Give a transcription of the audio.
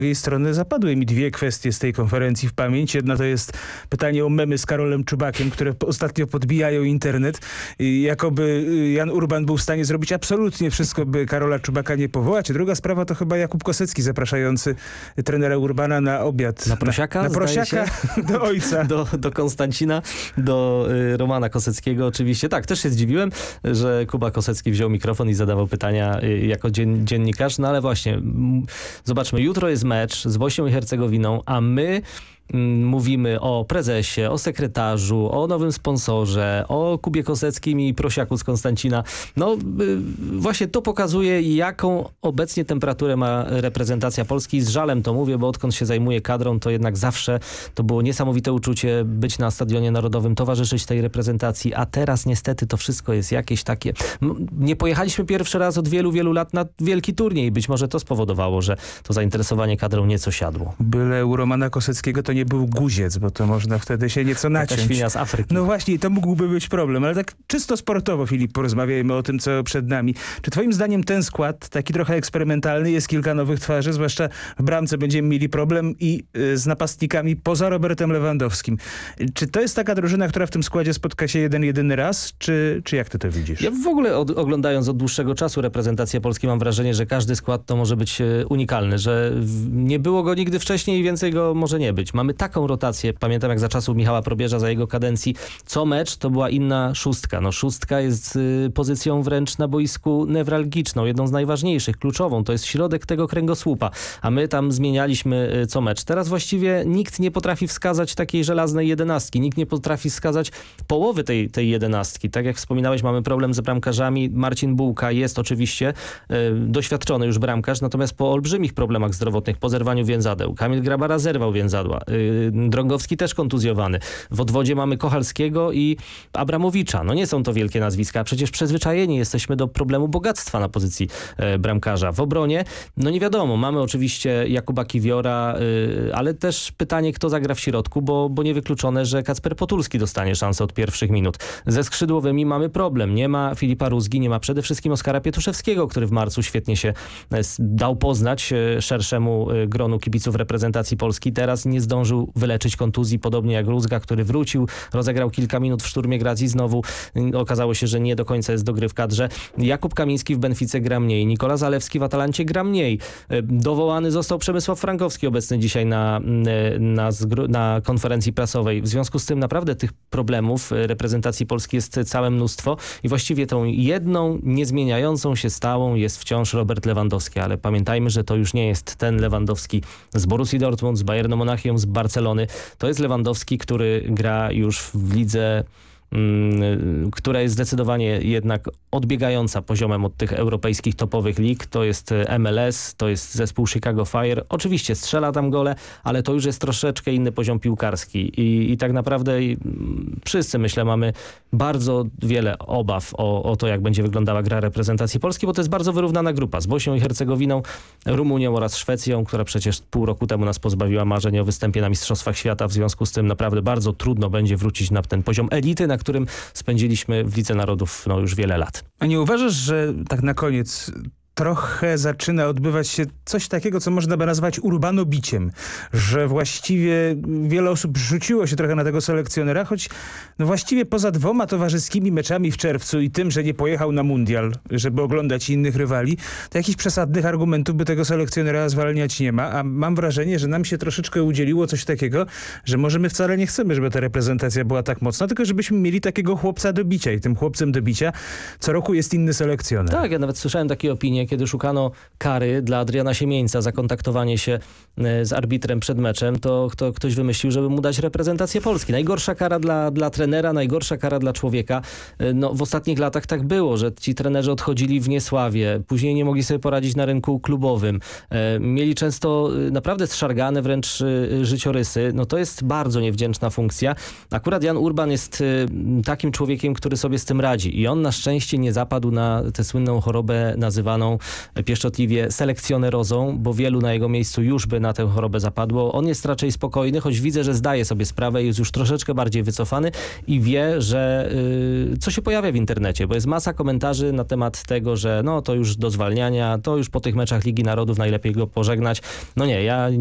drugiej strony zapadły mi dwie kwestie z tej konferencji w pamięć. Jedna to jest pytanie o memy z Karolem Czubakiem, które ostatnio podbijają internet. Jakoby Jan Urban był w stanie zrobić absolutnie wszystko, by Karola Czubaka nie powołać. A druga sprawa to chyba Jakub Kosecki zapraszający trenera Urbana na obiad. Na prosiaka? Na prosiaka do ojca. Do Konstancina, do Romana Koseckiego oczywiście. Tak, też się zdziwiłem, że Kuba Kosecki wziął mikrofon i zadawał pytania jako dziennikarz. No ale właśnie, zobaczmy, jutro jest mecz z Bośnią i Hercegowiną, a my mówimy o prezesie, o sekretarzu, o nowym sponsorze, o Kubie Koseckim i prosiaku z Konstancina. No właśnie to pokazuje, jaką obecnie temperaturę ma reprezentacja Polski. Z żalem to mówię, bo odkąd się zajmuję kadrą, to jednak zawsze to było niesamowite uczucie być na Stadionie Narodowym, towarzyszyć tej reprezentacji, a teraz niestety to wszystko jest jakieś takie... Nie pojechaliśmy pierwszy raz od wielu, wielu lat na wielki turniej i być może to spowodowało, że to zainteresowanie kadrą nieco siadło. Byle u Romana Koseckiego to nie był guziec, bo to można wtedy się nieco naciąć. Taka świnia z Afryki. No właśnie, to mógłby być problem, ale tak czysto sportowo, Filip, porozmawiajmy o tym, co przed nami. Czy twoim zdaniem ten skład, taki trochę eksperymentalny, jest kilka nowych twarzy, zwłaszcza w bramce będziemy mieli problem i z napastnikami poza Robertem Lewandowskim. Czy to jest taka drużyna, która w tym składzie spotka się jedyny raz, czy jak ty to widzisz? Ja w ogóle oglądając od dłuższego czasu reprezentację Polski mam wrażenie, że każdy skład to może być unikalny, że nie było go nigdy wcześniej i więcej go może nie być. Mamy taką rotację. Pamiętam jak za czasów Michała Probierza, za jego kadencji, co mecz to była inna szóstka. No szóstka jest pozycją wręcz na boisku newralgiczną, jedną z najważniejszych, kluczową. To jest środek tego kręgosłupa. A my tam zmienialiśmy co mecz. Teraz właściwie nikt nie potrafi wskazać takiej żelaznej jedenastki. Nikt nie potrafi wskazać połowy tej jedenastki. Tak jak wspominałeś, mamy problem z bramkarzami. Marcin Bułka jest oczywiście doświadczony już bramkarz, natomiast po olbrzymich problemach zdrowotnych, po zerwaniu więzadeł. Kamil Grabara zerwał więzadła. Drągowski też kontuzjowany. W odwodzie mamy Kochalskiego i Abramowicza. No nie są to wielkie nazwiska, a przecież przyzwyczajeni jesteśmy do problemu bogactwa na pozycji bramkarza. W obronie, no nie wiadomo, mamy oczywiście Jakuba Kiwiora, ale też pytanie, kto zagra w środku, bo niewykluczone, że Kacper Potulski dostanie szansę od pierwszych minut. Ze skrzydłowymi mamy problem. Nie ma Filipa Rózgi, nie ma przede wszystkim Oskara Pietuszewskiego, który w marcu świetnie się dał poznać szerszemu gronu kibiców reprezentacji Polski. Teraz nie zdążył wyleczyć kontuzji, podobnie jak Rózga, który wrócił, rozegrał kilka minut w Szturmie Graz i znowu okazało się, że nie do końca jest do gry w kadrze. Jakub Kamiński w Benfice gra mniej, Nikola Zalewski w Atalancie gra mniej. Dowołany został Przemysław Frankowski, obecny dzisiaj na konferencji prasowej. W związku z tym naprawdę tych problemów reprezentacji Polski jest całe mnóstwo i właściwie tą jedną niezmieniającą się stałą jest wciąż Robert Lewandowski, ale pamiętajmy, że to już nie jest ten Lewandowski z Borussii Dortmund, z Bayernu Monachium, z Barcelony. To jest Lewandowski, który gra już w lidze, która jest zdecydowanie jednak odbiegająca poziomem od tych europejskich topowych lig. To jest MLS, to jest zespół Chicago Fire. Oczywiście strzela tam gole, ale to już jest troszeczkę inny poziom piłkarski i tak naprawdę wszyscy, myślę, mamy bardzo wiele obaw o to, jak będzie wyglądała gra reprezentacji Polski, bo to jest bardzo wyrównana grupa z Bośnią i Hercegowiną, Rumunią oraz Szwecją, która przecież pół roku temu nas pozbawiła marzeń o występie na Mistrzostwach Świata. W związku z tym naprawdę bardzo trudno będzie wrócić na ten poziom elity, na którym spędziliśmy w Lidze Narodów już wiele lat. A nie uważasz, że tak na koniec trochę zaczyna odbywać się coś takiego, co można by nazwać urbanobiciem, że właściwie wiele osób rzuciło się trochę na tego selekcjonera, choć no właściwie poza 2 towarzyskimi meczami w czerwcu i tym, że nie pojechał na mundial, żeby oglądać innych rywali, to jakichś przesadnych argumentów, by tego selekcjonera zwalniać nie ma, a mam wrażenie, że nam się troszeczkę udzieliło coś takiego, że może my wcale nie chcemy, żeby ta reprezentacja była tak mocna, tylko żebyśmy mieli takiego chłopca do bicia i tym chłopcem do bicia co roku jest inny selekcjoner. Tak, ja nawet słyszałem takie opinie, kiedy szukano kary dla Adriana Siemieńca za kontaktowanie się z arbitrem przed meczem, to ktoś wymyślił, żeby mu dać reprezentację Polski. Najgorsza kara dla trenera, najgorsza kara dla człowieka. No, w ostatnich latach tak było, że ci trenerzy odchodzili w niesławie, później nie mogli sobie poradzić na rynku klubowym. Mieli często naprawdę zszargane wręcz życiorysy. No to jest bardzo niewdzięczna funkcja. Akurat Jan Urban jest takim człowiekiem, który sobie z tym radzi i on na szczęście nie zapadł na tę słynną chorobę nazywaną zwaną pieszczotliwie selekcjonerozą, bo wielu na jego miejscu już by na tę chorobę zapadło. On jest raczej spokojny, choć widzę, że zdaje sobie sprawę, jest już troszeczkę bardziej wycofany i wie, że co się pojawia w internecie, bo jest masa komentarzy na temat tego, że no to już do zwalniania, to już po tych meczach Ligi Narodów najlepiej go pożegnać. No nie, ja